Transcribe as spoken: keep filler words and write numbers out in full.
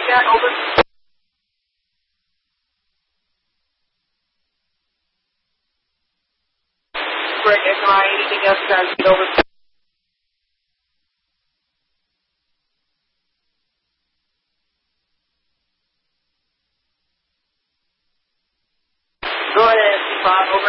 Yeah, over. Correct, S M I. Anything else you guys get over? Go ahead, C five.